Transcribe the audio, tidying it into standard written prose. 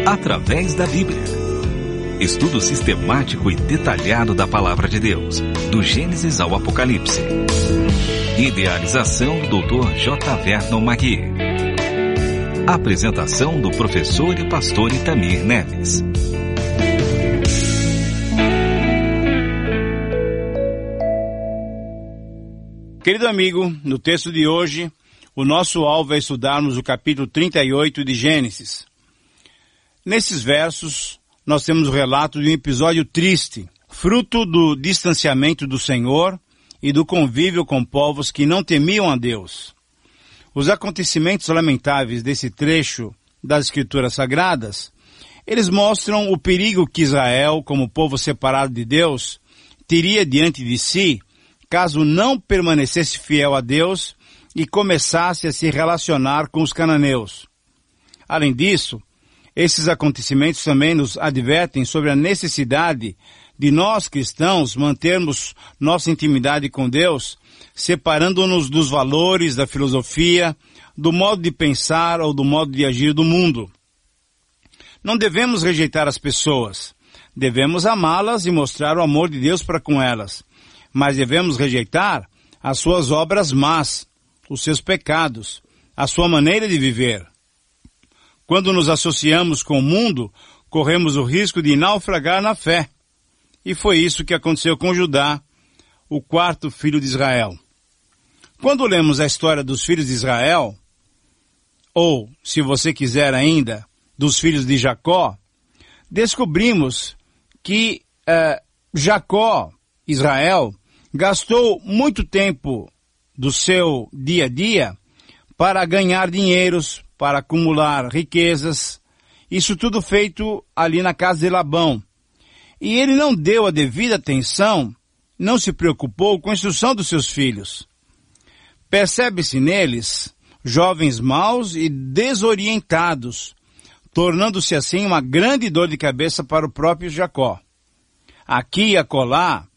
através da Bíblia. Estudo sistemático e detalhado da Palavra de Deus, do Gênesis ao Apocalipse. Idealização do Dr. J. Vernon Magui. Apresentação do professor e pastor Itamir Neves. Querido amigo, no texto de hoje, o nosso alvo é estudarmos o capítulo 38 de Gênesis. Nesses versos, nós temos o relato de um episódio triste, fruto do distanciamento do Senhor e do convívio com povos que não temiam a Deus. Os acontecimentos lamentáveis desse trecho das Escrituras Sagradas, eles mostram o perigo que Israel, como povo separado de Deus, teria diante de si, caso não permanecesse fiel a Deus e começasse a se relacionar com os cananeus. Além disso, esses acontecimentos também nos advertem sobre a necessidade de nós cristãos mantermos nossa intimidade com Deus, separando-nos dos valores, da filosofia, do modo de pensar ou do modo de agir do mundo. Não devemos rejeitar as pessoas, devemos amá-las e mostrar o amor de Deus para com elas, mas devemos rejeitar as suas obras más, os seus pecados, a sua maneira de viver. Quando nos associamos com o mundo, corremos o risco de naufragar na fé. E foi isso que aconteceu com Judá, o quarto filho de Israel. Quando lemos a história dos filhos de Israel, ou, se você quiser ainda, dos filhos de Jacó, descobrimos que Jacó, Israel, gastou muito tempo do seu dia a dia para ganhar dinheiros, para acumular riquezas, isso tudo feito ali na casa de Labão. E ele não deu a devida atenção, não se preocupou com a instrução dos seus filhos. Percebe-se neles jovens maus e desorientados, tornando-se assim uma grande dor de cabeça para o próprio Jacó. Aqui e acolá,